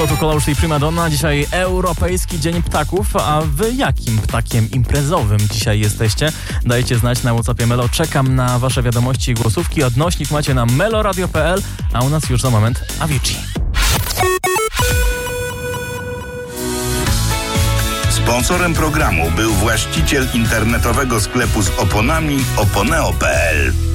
To tu Colors i Prima Donna. Dzisiaj Europejski Dzień Ptaków. A wy jakim ptakiem imprezowym dzisiaj jesteście? Dajcie znać na WhatsAppie Melo. Czekam na wasze wiadomości i głosówki. Odnośnik macie na meloradio.pl, a u nas już za moment Avicii. Sponsorem programu był właściciel internetowego sklepu z oponami oponeo.pl.